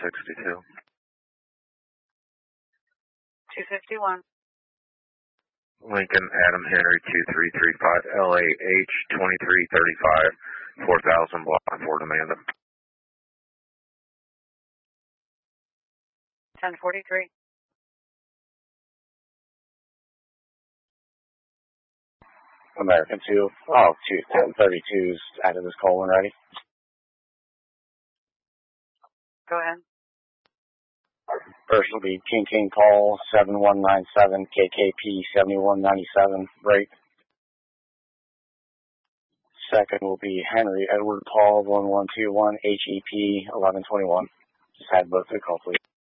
262. 251. Lincoln Adam Henry 2335 LAH 2335 4000 block Fort Amanda. 1043. American 2, 1032's out of this call when ready. Go ahead. First will be King call 7197 KKP 7197 break. Second will be Henry Edward Paul 1121 HEP 1121. Just had both the call, please.